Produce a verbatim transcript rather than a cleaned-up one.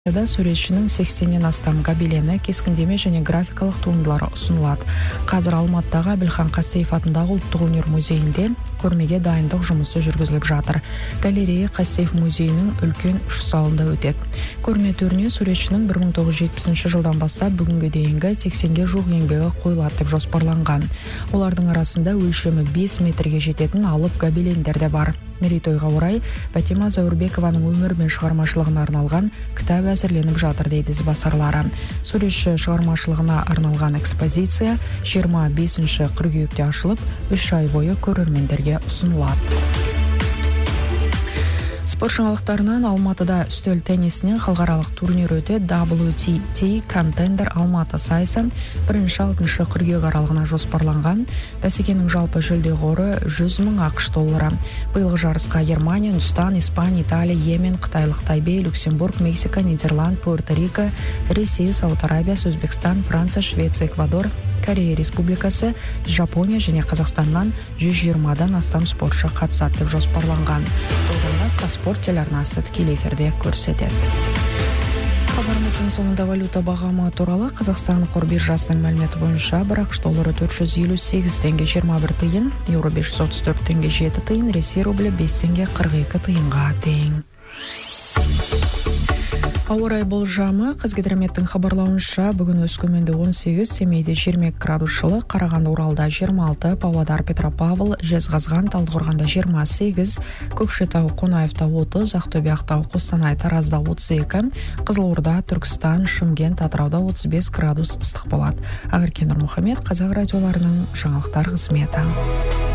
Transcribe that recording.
да суретшінің сексеннен астам гобелені, кескіндеме және графикалық туындылары ұсынылады. Қазір Алматыдағы Әбілхан Қастеев атындағы ұлттық өнер музейінде көрмеге дайындық жұмысы жүргізіліп жатыр. Галерея Қастеев музейінің үлкен үш залында өтеді. Көрме төріне суретшінің бір мың тоғыз жүз жетпісінші жылдан бастап бүгінге дейінгі сексенге жуық еңбегі қойылады деп жоспарланған. Олардың арасында өлшемі бес метрге жететін алып гобелендер де бар. Мерейтойға орай Бәтима Зәурбекованың өмірі мен шығармашылығына арналған кітап әзірленіп жатыр дейді ізбасарлары. Суретші шығармашылығына арналған экспозиция жиырма бесінші қыркүйекте ашылып, үш ай бойы көрермендерге ұсынылады. Спорт жаңалықтарынан Алматыда үстел теннисінен халықаралық турнир өтеді. дабл ю ти ти Contender Алматы сайысы бірінші алтыншы қыркүйек аралығына жоспарланған. Бәсекенің жалпы жүлде қоры жүз мың ақш доллары. Биылғы жарысқа Германия, Үндістан, Испания, Италия, Йемен, Қытайлық Тайбей, Люксембург, Мексика, Нидерланд, Пуэрто-Рико, Ресей, Сауд Арабиясы, Өзбекстан, Франция, Швеция, Эквадор, Корея Республикасы, Жапония және Қазақстаннан жүз жиырмадан астам спортшы қатысады деп жоспарланған. Толғанда Қазспорт телеарнасы тікелей эфирде көрсетеді. Хабарымыздың соңында валюта бағамы туралы. Қазақстан қор биржасының мәліметі бойынша бір ақш доллары төрт жүз елу сегіз теңге жиырма бір тиын, еуро бес жүз отыз төрт теңге жеті тиын, Ресей рублі бес теңге қырық екі тиынға тең. Ауа райы болжамы. Қазгидрометтің хабарлауынша бүгін Өскеменде он сегіз, Семейде жиырма екі градус жылы, Қарағанды, Оралда жиырма алты, Павлодар, Петропавл, Жезқазған, Талдықорғанда жиырма сегіз, Көкшетау, Қонаевта отыз, Ақтөбе, Ақтау, Қостанай, Таразда отыз екі, Қызылорда, Түркістан, Шымкент, Атырауда отыз бес градус ыстық болады. Ақерке Нұрмұхамед, Қазақ радиоларының жаңалықтар қызметі.